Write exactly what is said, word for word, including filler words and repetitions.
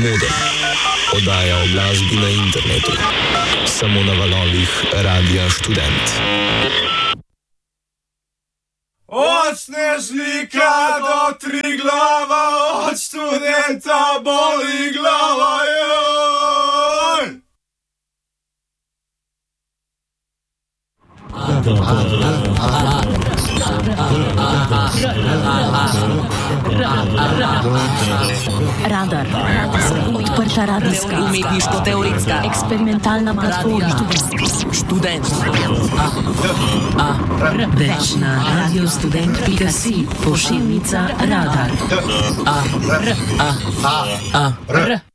mode. Oddaja o glasbi na internetu. Samo na valovih Radia Študent. Od Snežnika do Triglava, od študenta boli glava, joj! Radar. Odprta radijska, umetniško-teoretska, eksperimentalna platforma. Študent. Več na radiostudent pika si, pošiljnica Radar. A, R, A, A, R.